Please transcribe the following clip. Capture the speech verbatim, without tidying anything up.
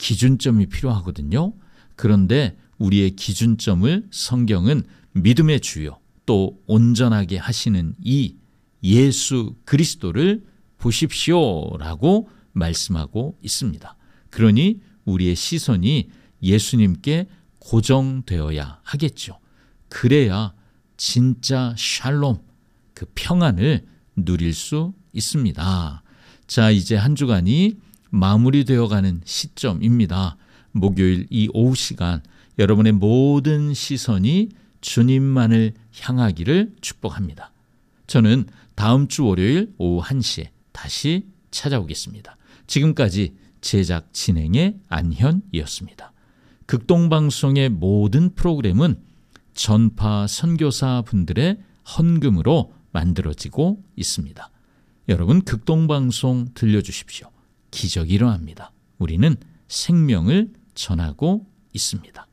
기준점이 필요하거든요. 그런데 우리의 기준점을 성경은 믿음의 주요 또 온전하게 하시는 이 예수 그리스도를 보십시오라고 말씀하고 있습니다. 그러니 우리의 시선이 예수님께 고정되어야 하겠죠. 그래야 진짜 샬롬, 그 평안을 누릴 수 있습니다. 자, 이제 한 주간이 마무리되어가는 시점입니다. 목요일 이 오후 시간 여러분의 모든 시선이 주님만을 향하기를 축복합니다. 저는 다음 주 월요일 오후 한 시에 다시 찾아오겠습니다. 지금까지 제작 진행의 안현이었습니다. 극동방송의 모든 프로그램은 전파 선교사 분들의 헌금으로 만들어지고 있습니다. 여러분 극동방송 들려주십시오. 기적이 일어납니다. 우리는 생명을 전하고 있습니다.